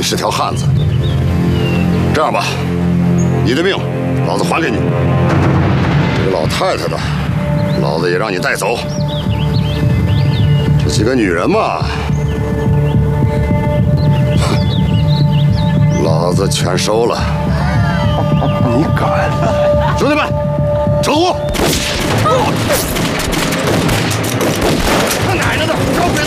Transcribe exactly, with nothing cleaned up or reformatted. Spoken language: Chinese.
是条汉子。这样吧，你的命，老子还给你。这个老太太的，老子也让你带走。这几个女人嘛，老子全收了。 你敢？ 兄弟们，撤火！看奶奶的，让鬼子